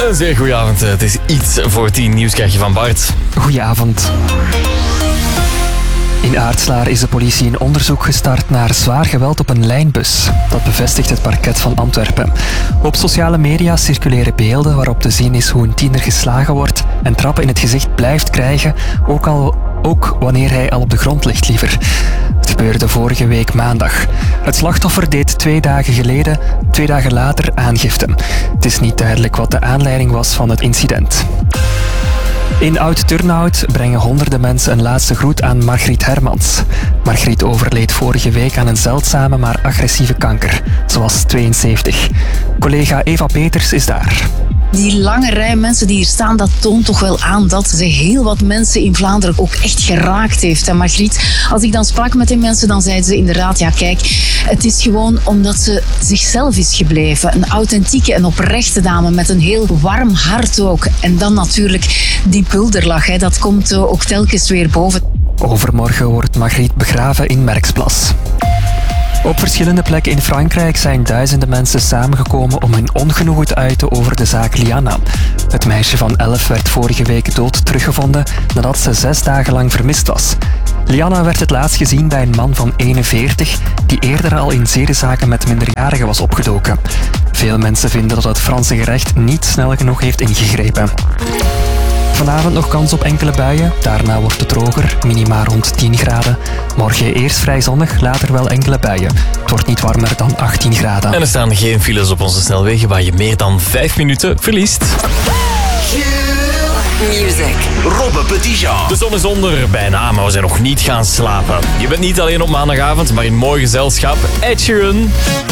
Een zeer goeie avond. Het is iets voor 10 nieuws krijg je van Bart. Goedenavond. In Aartslaar is de politie een onderzoek gestart naar zwaar geweld op een lijnbus. Dat bevestigt het parket van Antwerpen. Op sociale media circuleren beelden waarop te zien is hoe een tiener geslagen wordt en trappen in het gezicht blijft krijgen, ook wanneer hij al op de grond ligt liever. Het gebeurde vorige week maandag. Het slachtoffer deed 2 dagen later aangifte. Het is niet duidelijk wat de aanleiding was van het incident. In Oud-Turnhout brengen honderden mensen een laatste groet aan Margriet Hermans. Margriet overleed vorige week aan een zeldzame maar agressieve kanker. Ze was 72. Collega Eva Peters is daar. Die lange rij mensen die hier staan, dat toont toch wel aan dat ze heel wat mensen in Vlaanderen ook echt geraakt heeft. En Margriet, als ik dan sprak met die mensen, dan zeiden ze inderdaad, ja kijk, het is gewoon omdat ze zichzelf is gebleven. Een authentieke en oprechte dame met een heel warm hart ook. En dan natuurlijk die bulderlach, dat komt ook telkens weer boven. Overmorgen wordt Margriet begraven in Merksplas. Op verschillende plekken in Frankrijk zijn duizenden mensen samengekomen om hun ongenoegen te uiten over de zaak Liana. Het meisje van 11 werd vorige week dood teruggevonden nadat ze 6 dagen lang vermist was. Liana werd het laatst gezien bij een man van 41 die eerder al in zedenzaken met minderjarigen was opgedoken. Veel mensen vinden dat het Franse gerecht niet snel genoeg heeft ingegrepen. Vanavond nog kans op enkele buien, daarna wordt het droger, minima rond 10 graden. Morgen eerst vrij zonnig, later wel enkele buien. Het wordt niet warmer dan 18 graden. En er staan geen files op onze snelwegen waar je meer dan 5 minuten verliest. Music. Robbe Petitjean. De zon is onder bijna, maar we zijn nog niet gaan slapen. Je bent niet alleen op maandagavond, maar in mooi gezelschap. Ed Sheeran.